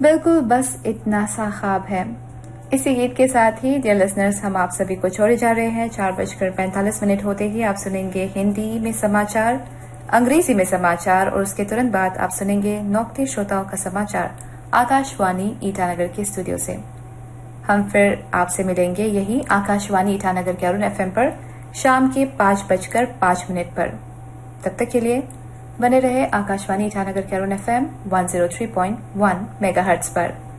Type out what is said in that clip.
बिल्कुल बस इतना सा ख्वाब है। इसी गीत के साथ ही डियर लिसनर्स हम आप सभी को छोड़े जा रहे हैं। 4:45 होते ही आप सुनेंगे हिंदी में समाचार, अंग्रेजी में समाचार और उसके तुरंत बाद आप सुनेंगे नौकते श्रोताओं का समाचार आकाशवाणी ईटानगर के स्टूडियो से। हम फिर आपसे मिलेंगे यही आकाशवाणी ईटानगर के अरुण FM पर शाम के 5:05 पर। तब तक के लिए बने रहे आकाशवाणी ईटानगर के अरुण FM 103.1 मेगाहर्ट्ज पर।